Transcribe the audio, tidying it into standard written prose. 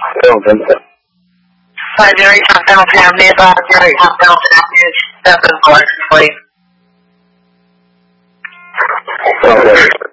don't think so. 508 South Hamilton Avenue, 508 South Hamilton Avenue, 7 Larson, please. Okay.